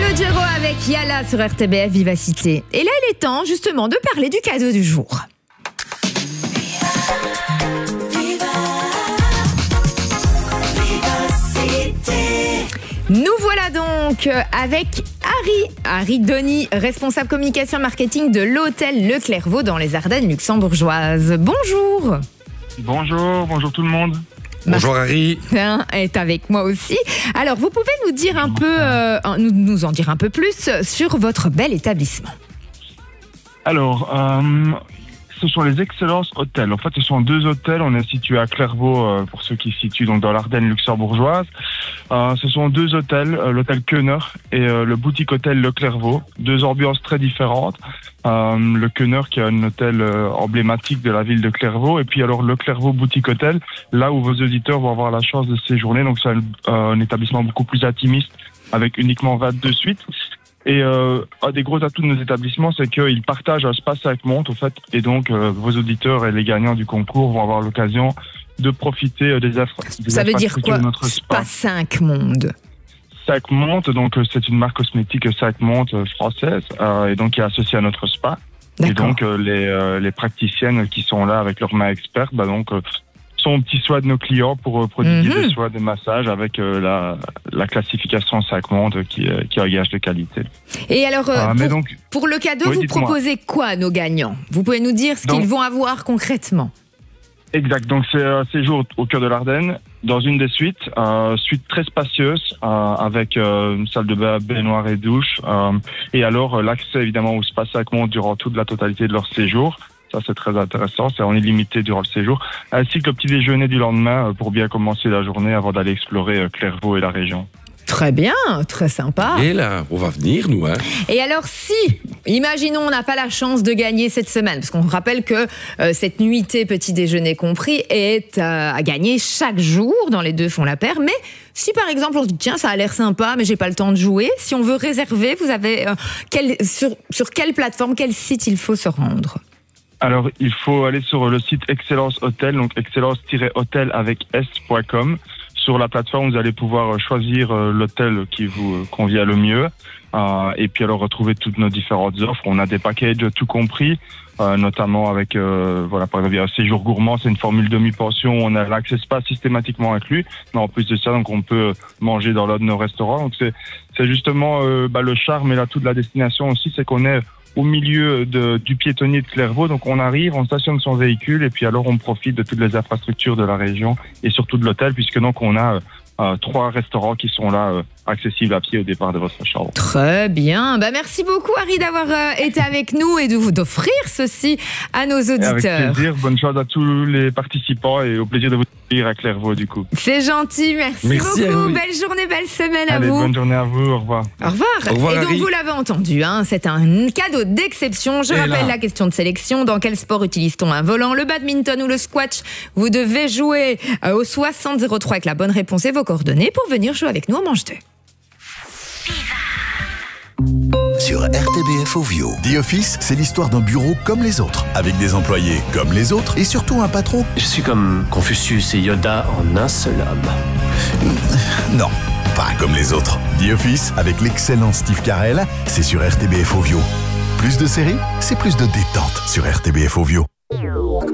Calogero avec Yala sur RTBF Vivacité. Et là, il est temps justement de parler du cadeau du jour. Nous voilà donc avec Harry Donny, responsable communication marketing de l'hôtel Le Clairvaux dans les Ardennes luxembourgeoises. Bonjour. Bonjour tout le monde. Bonjour Harry. Est avec moi aussi. Alors, vous pouvez nous dire un peu, nous en dire un peu plus sur votre bel établissement. Alors, ce sont les Excellences Hôtels. En fait, ce sont deux hôtels. On est situé à Clairvaux, pour ceux qui se situent donc dans l'Ardenne luxembourgeoise. Ce sont deux hôtels, l'hôtel Keuner et le boutique hôtel Le Clairvaux. Deux ambiances très différentes. Le Keuner qui est un hôtel emblématique de la ville de Clairvaux. Et puis alors le Clairvaux boutique hôtel, là où vos auditeurs vont avoir la chance de séjourner. Donc c'est un établissement beaucoup plus intimiste avec uniquement 22 suites. Et un des gros atouts de nos établissements, c'est qu'ils partagent un spa 5 mondes, en fait, et donc vos auditeurs et les gagnants du concours vont avoir l'occasion de profiter des infrastructures. Ça veut dire quoi, spa 5 mondes? 5 mondes, donc c'est une marque cosmétique 5 mondes française, et donc qui est associée à notre spa. D'accord. Et donc les praticiennes qui sont là avec leurs mains expertes, sont au petit soin de nos clients pour prodiguer des soins de massage avec la classification 5 mondes qui est un gage de qualité. Et alors, pour le cadeau, oui, vous proposez quoi à nos gagnants? Vous pouvez nous dire ce qu'ils vont avoir concrètement? Exact, donc c'est un séjour au cœur de l'Ardenne, dans une des suites, suite très spacieuse, avec une salle de bain, baignoire et douche, et alors l'accès évidemment au spa 5 mondes durant toute la totalité de leur séjour. Ça, c'est très intéressant. C'est on est limité durant le séjour. Ainsi que le petit déjeuner du lendemain pour bien commencer la journée avant d'aller explorer Clairvaux et la région. Très bien, très sympa. Et là, on va venir, nous. Et alors, si, imaginons, on n'a pas la chance de gagner cette semaine, parce qu'on rappelle que cette nuitée petit déjeuner compris est à gagner chaque jour, dans les deux font la paire. Mais si, par exemple, on se dit, tiens, ça a l'air sympa, mais j'ai pas le temps de jouer, si on veut réserver, vous avez sur quelle plateforme, quel site il faut se rendre? Alors, il faut aller sur le site Excellence Hôtel, donc excellence-hôtel avec s.com. Sur la plateforme, vous allez pouvoir choisir l'hôtel qui vous convient le mieux. Et puis alors retrouver toutes nos différentes offres. On a des packages tout compris, notamment avec par exemple un séjour gourmand, c'est une formule demi-pension, on a l'accès spa systématiquement inclus. Mais en plus de ça, donc on peut manger dans l'un de nos restaurants. Donc c'est justement le charme et l'atout de la destination aussi, c'est qu'on est au milieu du piétonnier de Clairvaux, donc on arrive, on stationne son véhicule et puis alors on profite de toutes les infrastructures de la région et surtout de l'hôtel, puisque donc on a 3 restaurants qui sont là accessibles à pied au départ de votre chambre. Très bien, merci beaucoup Harry d'avoir été avec nous et d'offrir ceci à nos auditeurs. Avec plaisir, bonne chance à tous les participants et au plaisir de vous accueillir à Clairvaux du coup. C'est gentil, merci beaucoup, belle journée, belle semaine à vous. Bonne journée à vous, au revoir. Au revoir. Et donc Harry. vous l'avez entendu, c'est un cadeau d'exception. Je rappelle la question de sélection, dans quel sport utilise-t-on un volant, le badminton ou le squash? Vous devez jouer au 6003 avec la bonne réponse et vos coordonnées pour venir jouer avec nous au Manche 2. Sur RTBF Ovio. The Office, c'est l'histoire d'un bureau comme les autres, avec des employés comme les autres et surtout un patron. Je suis comme Confucius et Yoda en un seul homme. Non, pas comme les autres. The Office, avec l'excellent Steve Carell, c'est sur RTBF Ovio. Plus de séries, c'est plus de détente sur RTBF Ovio.